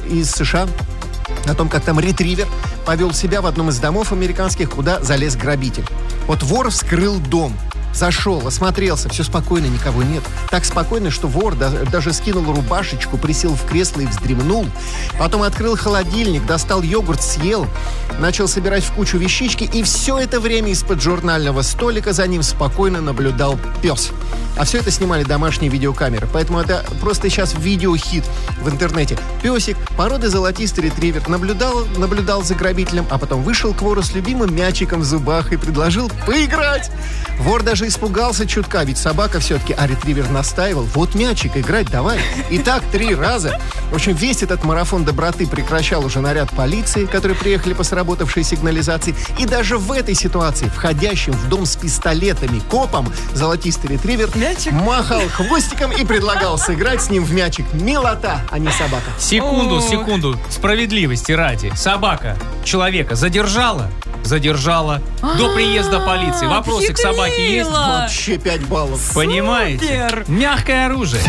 из США о том, как там ретривер повел себя в одном из домов американских, куда залез грабитель. Вот вор вскрыл дом, зашел, осмотрелся, все спокойно, никого нет. Так спокойно, что вор даже скинул рубашечку, присел в кресло и вздремнул. Потом открыл холодильник, достал йогурт, съел, начал собирать в кучу вещички, и все это время из-под журнального столика за ним спокойно наблюдал пес. А все это снимали домашние видеокамеры, поэтому это просто сейчас видеохит в интернете. Песик, породы золотистый ретривер, наблюдал за грабителем, а потом вышел к вору с любимым мячиком в зубах и предложил поиграть. Вор даже испугался чутка, ведь собака все-таки, а ретривер настаивал. Вот мячик, играть давай. И так 3 раза. В общем, весь этот марафон доброты прекращал уже наряд полиции, которые приехали по сработавшей сигнализации. И даже в этой ситуации, входящим в дом с пистолетами копом, золотистый ретривер махал хвостиком и предлагал сыграть с ним в мячик. Милота, а не собака. Секунду. Справедливости ради. Собака человека задержала до приезда полиции. Вопросы к собаке есть? Вообще 5 баллов. Понимаете? Супер. Мягкое оружие.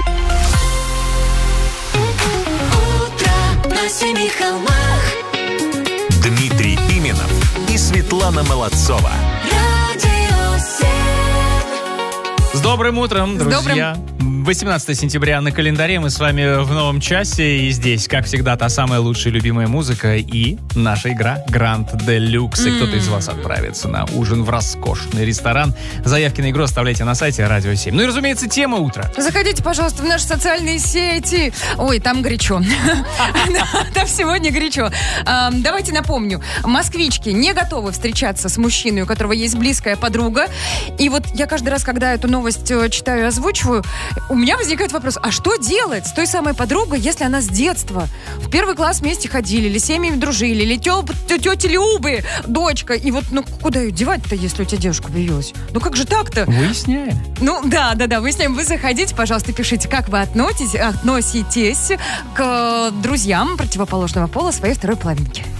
Утро на семи холмах. Дмитрий Пименов и Светлана Молодцова. Радио 7. С добрым утром, друзья. 18 сентября на календаре. Мы с вами в новом часе. И здесь, как всегда, та самая лучшая любимая музыка и наша игра Гранд Делюкс. И кто-то из вас отправится на ужин в роскошный ресторан. Заявки на игру оставляйте на сайте Радио 7. Ну и, разумеется, тема утра. Заходите, пожалуйста, в наши социальные сети. Ой, там горячо. Там сегодня горячо. Давайте напомню. Москвички не готовы встречаться с мужчиной, у которого есть близкая подруга. И вот я каждый раз, когда эту новость читаю и озвучиваю, у меня возникает вопрос, а что делать с той самой подругой, если она с детства? В первый класс вместе ходили, или семьями дружили, или тети Любы, дочка. И вот, куда ее девать-то, если у тебя девушка появилась? Ну как же так-то? Выясняем. Да, выясняем. Вы заходите, пожалуйста, пишите, как вы относитесь к друзьям противоположного пола своей второй половинки.